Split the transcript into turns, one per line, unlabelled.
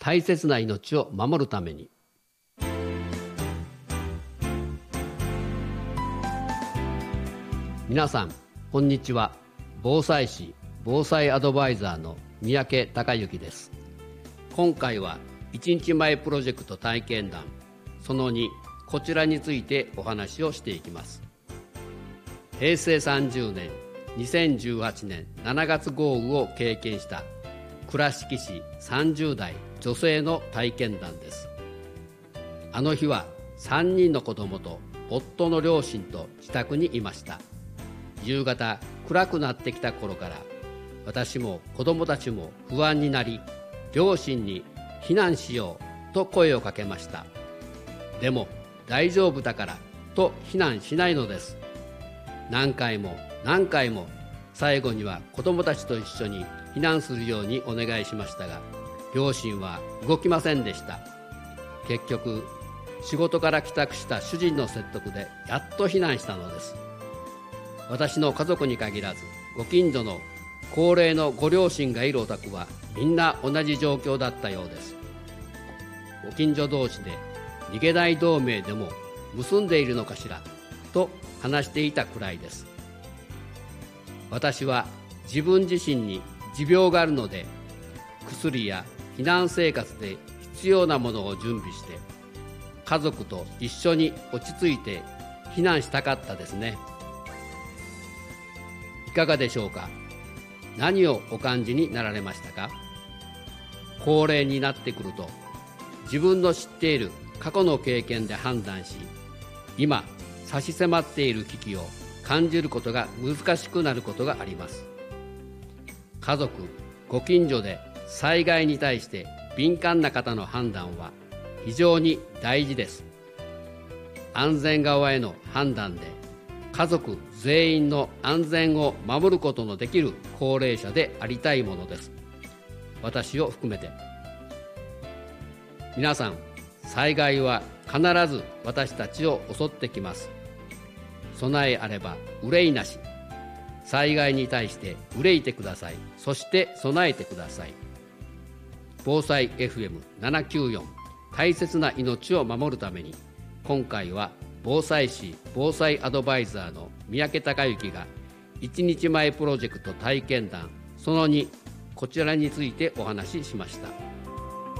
大切な命を守るために。皆さんこんにちは。防災士防災アドバイザーの三宅孝之です。今回は1日前プロジェクト体験談その2、こちらについてお話をしていきます。平成30年2018年7月豪雨を経験した倉敷市30代女性の体験談です。あの日は3人の子供と夫の両親と自宅にいました。夕方暗くなってきた頃から私も子供たちも不安になり、両親に避難しようと声をかけました。でも大丈夫だからと避難しないのです。何回も最後には子供たちと一緒に避難するようにお願いしましたが、両親は動きませんでした。結局仕事から帰宅した主人の説得でやっと避難したのです。私の家族に限らずご近所の高齢のご両親がいるお宅はみんな同じ状況だったようです。ご近所同士で逃げない同盟でも結んでいるのかしらと話していたくらいです。私は自分自身に持病があるので、薬や避難生活で必要なものを準備して家族と一緒に落ち着いて避難したかったですね。いかがでしょうか。何をお感じになられましたか。高齢になってくると自分の知っている過去の経験で判断し、今差し迫っている危機を感じることが難しくなることがあります。家族、ご近所で災害に対して敏感な方の判断は非常に大事です。安全側への判断で家族全員の安全を守ることのできる高齢者でありたいものです。私を含めて。皆さん、災害は必ず私たちを襲ってきます。備えあれば憂いなし。災害に対して憂いてください。そして備えてください。防災 FM794 大切な命を守るために、今回は防災士防災アドバイザーの三宅孝之が1日前プロジェクト体験談その2、こちらについてお話ししました。